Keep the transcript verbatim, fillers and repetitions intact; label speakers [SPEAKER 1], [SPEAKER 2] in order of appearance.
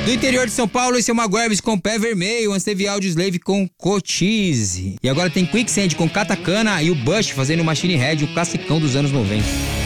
[SPEAKER 1] Do interior de São Paulo, esse é o Maguebs com Pé Vermelho, antes teve Audio Slave com Cochise. E agora tem Quicksand com Katakana e o Bush fazendo Machine Head, o classicão dos anos noventa.